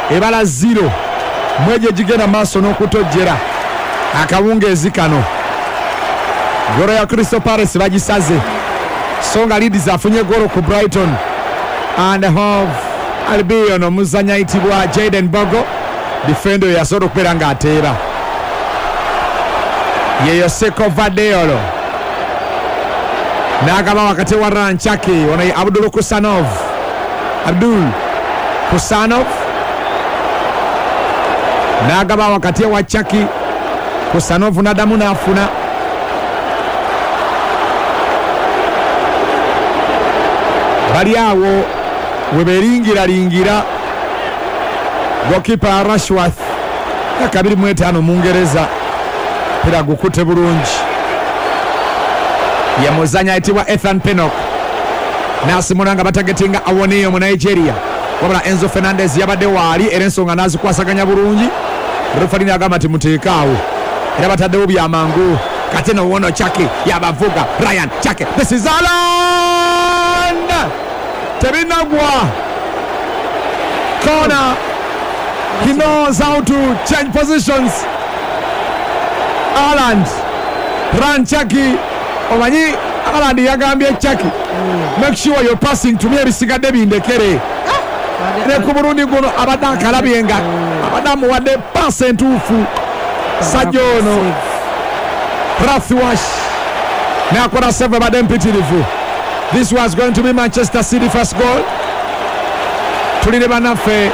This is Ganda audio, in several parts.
ebala 0 mweje jigenda maaso n'okutojjera akawungeezi kano. Goro ya Crystal Palace bagisaze so nga Leeds afunye goro ku Brighton and Hove Albion omuzannya ayitibwa Jayden Bogo defendo yasobola okubeera ng'ateeba yeyo Seko Vadeolo n'agaba wakati wa Ranchaki ono ye Abdul Kusanov n'agaba wakati wa Chaki Kusanov n'adamu n'afuna bali awo weberingira gokipa Rashworth akabiri mwetano Mungereza pira gukute bulungi ya muzanya itiwa Ethan Pinnock nasimunanga batagetinga awoneyo mu Nigeria wabula Enzo Fernandez yabadde wali erensonga nazikwasaganya bulungi referee agamba ati muteekaawo era bataddewo byamangu kati no wono Chaki yabavuga Ryan Chaki this is Haaland tebinagwa corner. He knows how to change positions. Haaland Ranchaki omanyi Haaland yagambye Chaki make sure you're passing to me ebisigadde bindekere ne ku Burundi guno abadde akalabyenga abadde amuwadde pass entuufu sajja ono Rathwash nakola save abadde mpitirivu. This was going to be Manchester City first goal. Tulire banaffe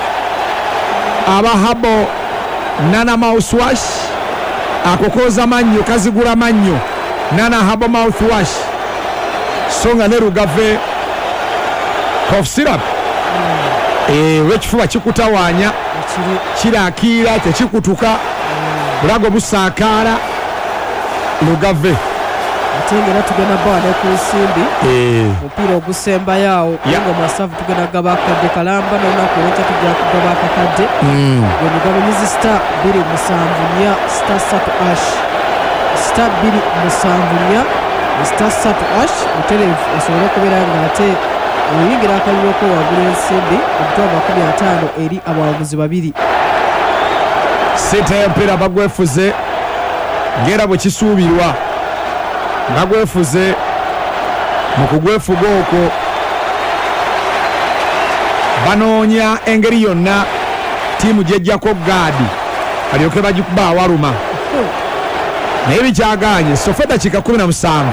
abahabo Nana mouthwash akokoza mannyo kazigula mannyo Nana habo mouthwash songa ne Rugave cough syrup wekifuba kikutawaanya kirakiira tekikutuka bulago busaakaala Rugave atengera tugenda bwana ku nsimbi mupiira ogusemba yawo ngo masavu tugenda gaba akadde kalamba n'olunaku olw'enkya tujja kugaba akakadde gwemugabanyizi star 274 star 3 ash star 274 star 3 ash mutereevu osobola okubeera ng'ate oyingira akaluloko wagula ensimbi omutwalo 50 eri abawaguzi babiri. Sente y'omupiira bagwefuze ngera bwe kisuubirwa bagwefuze mu kugwefuga okwo banoonya engeri yonna tiimu gyejjako gaadi balyoke bagikuba awaluma naye bikyaganye sofa dakiika 17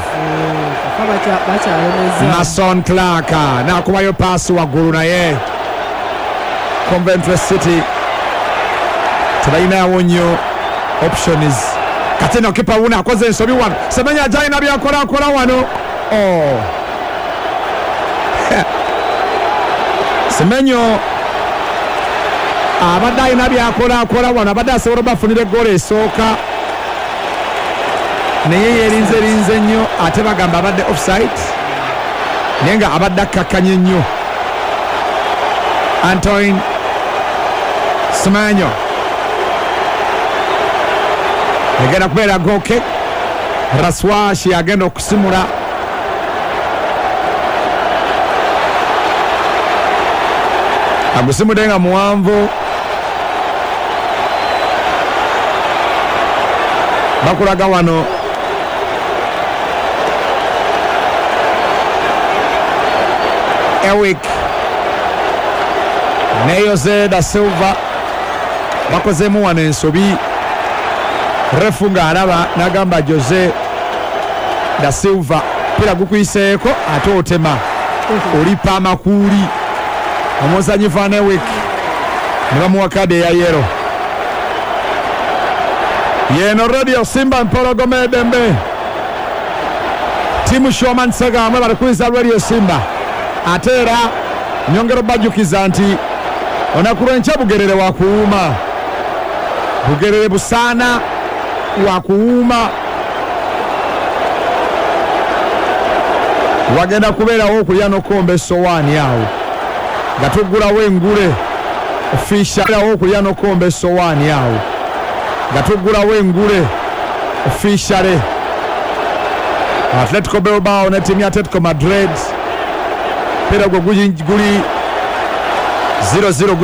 Mason Clark nakubayo paasi waggulu naye Coventry City tebalinawo nnyo options. Kati no kipa wuna akoze ensobi wano Semenya ajaina byakola wano Semenyo abadde alina byakola wano abadde asobola bafunire goal esooka naye yerinze nnyo ate bagamba abadde offside naye nga abadde akkakkanye nnyo Antoine Semenyo agenda kubeera goke Raswashi agenda okusimula agusimudde nga muwanvu bakulaga wano Ewick ne Jose da Silva bakozeemu wano ensobi refu ng'alaba n'agamba Jose da Silva pira gukuyiseeko ate otema olipa amakuuli omuzanyi Vanewek ne bamuwa kadi eya yero. Yeno Radio Simba Mpologome Dembe timu Shoman Segamwe bali kuyiza Radio Simba ate era nyongero bajjukiza nti onakulwenca Bugerere wakuwuma Bugerere busaana wakuwuma wagenda kubeerawo okulya n'okomba essowaani awo nga tuggulawo engule official okulya n'okomba essowaani awo nga tuggulawo engule official Atletico Bilbao ne timu ya Atletico Madrid pera guli 0-0